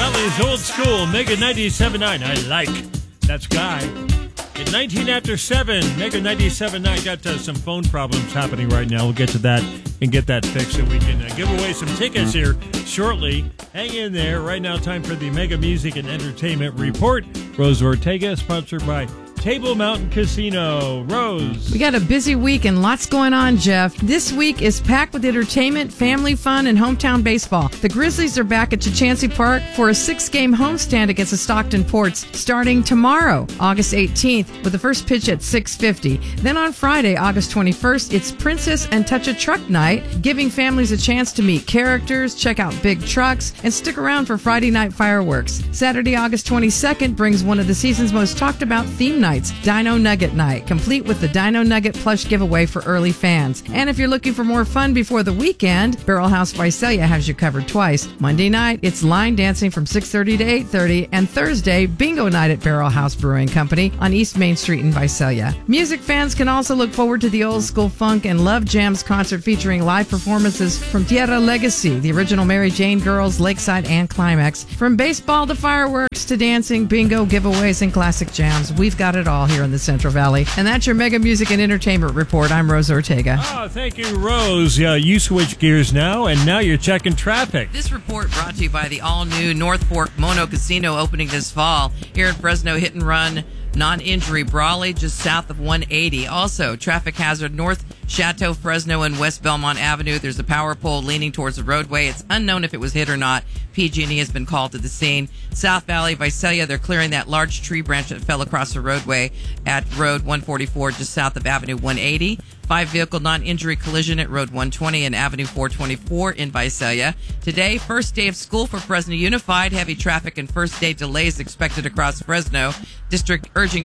Valley's old school Mega 97.9. I like. That's Guy. At 19 after 7, Mega 97.9 got some phone problems happening right now. We'll get to that and get that fixed so we can give away some tickets here shortly. Hang in there. Right now, time for the Mega Music and Entertainment Report. Rose Ortega, sponsored by Table Mountain Casino. Rose. We got a busy week and lots going on, Jeff. This week is packed with entertainment, family fun, and hometown baseball. The Grizzlies are back at Chachansey Park for a 6-game homestand against the Stockton Ports starting tomorrow, August 18th, with the first pitch at 6:50. Then on Friday, August 21st, it's Princess and Touch a Truck Night, giving families a chance to meet characters, check out big trucks, and stick around for Friday night fireworks. Saturday, August 22nd, brings one of the season's most talked about theme nights, Dino Nugget Night, complete with the Dino Nugget plush giveaway for early fans. And if you're looking for more fun before the weekend, Barrel House Visalia has you covered twice. Monday night, it's line dancing from 6:30 to 8:30, and Thursday, bingo night at Barrel House Brewing Company on East Main Street in Visalia. Music fans can also look forward to the Old School Funk and Love Jams concert featuring live performances from Tierra Legacy, the original Mary Jane Girls, Lakeside, and Climax. From baseball to fireworks to dancing, bingo, giveaways, and classic jams, we've got it all here in the Central Valley. And that's your Mega Music and Entertainment Report. I'm Rose Ortega. Oh, thank you, Rose. You switch gears now, and now you're checking traffic. This report brought to you by the all-new North Fork Mono Casino opening this fall. Here in Fresno, hit and run, non-injury, Brawley, just south of 180. Also, traffic hazard north Chateau, Fresno, and West Belmont Avenue. There's a power pole leaning towards the roadway. It's unknown if it was hit or not. PG&E has been called to the scene. South Valley, Visalia, they're clearing that large tree branch that fell across the roadway at Road 144, just south of Avenue 180. 5-vehicle non-injury collision at Road 120 and Avenue 424 in Visalia. Today, first day of school for Fresno Unified. Heavy traffic and first day delays expected across Fresno. District urging.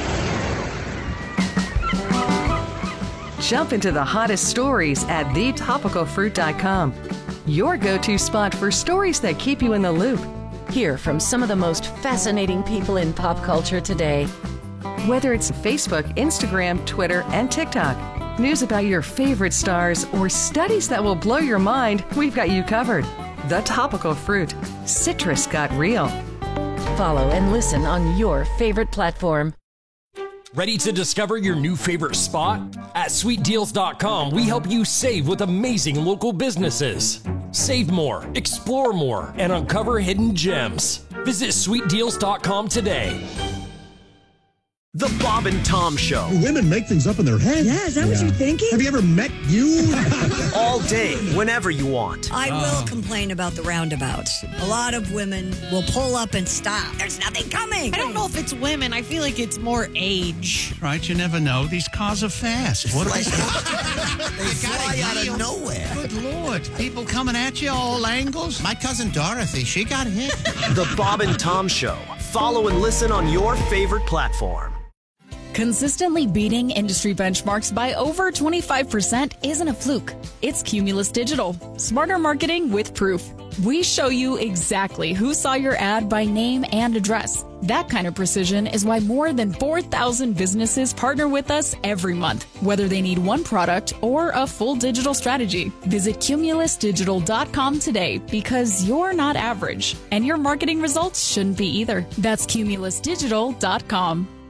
Jump into the hottest stories at thetopicalfruit.com. Your go-to spot for stories that keep you in the loop. Hear from some of the most fascinating people in pop culture today. Whether it's Facebook, Instagram, Twitter, and TikTok, news about your favorite stars, or studies that will blow your mind, we've got you covered. The Topical Fruit. Citrus got real. Follow and listen on your favorite platform. Ready to discover your new favorite spot? At sweetdeals.com, we help you save with amazing local businesses. Save more, explore more, and uncover hidden gems. Visit sweetdeals.com today. The Bob and Tom Show. Women make things up in their head. Yeah, is that what you're thinking? Have you ever met you? All day, whenever you want. I will complain about the roundabouts. A lot of women will pull up and stop. There's nothing coming. I don't know if it's women. I feel like it's more age. Right, you never know. These cars are fast. What they fly out of nowhere. Good Lord. People coming at you all angles. My cousin Dorothy, she got hit. The Bob and Tom Show. Follow and listen on your favorite platform. Consistently beating industry benchmarks by over 25% isn't a fluke. It's Cumulus Digital. Smarter marketing with proof. We show you exactly who saw your ad by name and address. That kind of precision is why more than 4,000 businesses partner with us every month, whether they need one product or a full digital strategy. Visit cumulusdigital.com today because you're not average, and your marketing results shouldn't be either. That's cumulusdigital.com.